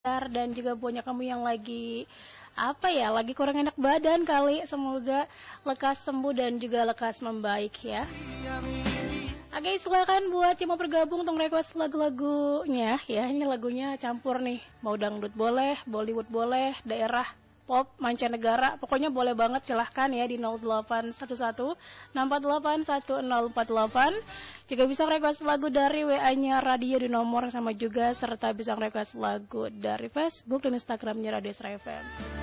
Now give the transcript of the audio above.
dan juga banyak kamu yang lagi lagi kurang enak badan kali. Semoga lekas sembuh dan juga lekas membaik ya. Oke, silakan buat yang mau bergabung untuk request lagu-lagunya ya. Ini lagunya campur nih, mau dangdut boleh, Bollywood boleh, daerah pop, mancanegara, pokoknya boleh banget. Silahkan ya di 0811 648 1048. Juga bisa request lagu dari WA-nya radio di nomor sama juga, serta bisa request lagu dari Facebook dan Instagramnya Radio Sera FM.